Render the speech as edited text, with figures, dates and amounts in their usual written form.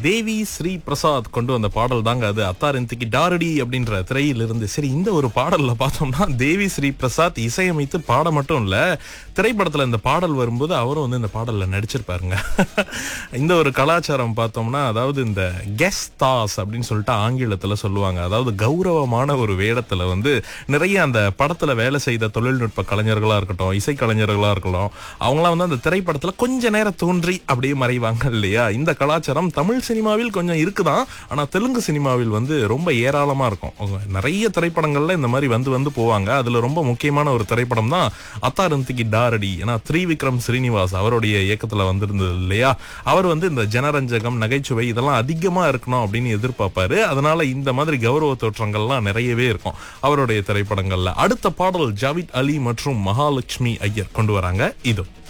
தேவி ஸ்ரீ பிரசாத் கொண்டு வந்த பாடல் தாங்க அது. அத்தாரிந்திக்கு டாரடி அப்படின்ற திரையிலிருந்து. சரி, இந்த ஒரு பாடல்ல பார்த்தோம்னா தேவி ஸ்ரீ பிரசாத் இசையமைத்து பாட மட்டும் இல்ல, திரைப்படத்துல இந்த பாடல் வரும்போது அவரும் வந்து இந்த பாடல்ல நடிச்சிருப்பாருங்க. இந்த ஒரு கலாச்சாரம் பார்த்தோம்னா, அதாவது இந்த கெஸ்டாஸ் அப்படின்னு சொல்லிட்டு ஆங்கிலத்துல சொல்லுவாங்க. அதாவது கௌரவமான ஒரு வேடத்துல வந்து நிறைய அந்த படத்துல வேலை செய்த தொழில்நுட்ப கலைஞர்களா இருக்கட்டும், இசை கலைஞர்களா இருக்கலாம், அவங்களாம் வந்து அந்த திரைப்படத்துல கொஞ்ச நேரம் தோன்றி அப்படியே மறைவாங்க இல்லையா. இந்த கலாச்சாரம் தமிழ் சினிமாவில் கொஞ்சம் இருக்குதான், ஆனா தெலுங்கு சினிமாவில் வந்து ரொம்ப ஏராளமா இருக்கும். நிறைய திரைப்படங்கள்ல இந்த மாதிரி வந்து வந்து போவாங்க. அதுல ரொம்ப முக்கியமான ஒரு திரைப்படம் தான் அத்தாரந்திக்கு டாரடி. ஏன்னா த்ரிவிக்ரம் ஸ்ரீனிவாஸ் அவருடைய இயக்கத்துல வந்திருந்தது இல்லையா. அவர் வந்து இந்த ஜனரஞ்சகம், நகைச்சுவை இதெல்லாம் அதிகமா இருக்கணும் அப்படின்னு எதிர்பார்ப்பாரு. அதனால இந்த மாதிரி கௌரவ தோற்றங்கள்லாம் நிறையவே இருக்கும் அவருடைய திரைப்படங்கள்ல. அடுத்த பாடல் ஜாவித் அலி மற்றும் மகாலட்சுமி ஐயர் கொண்டு வராங்க. இது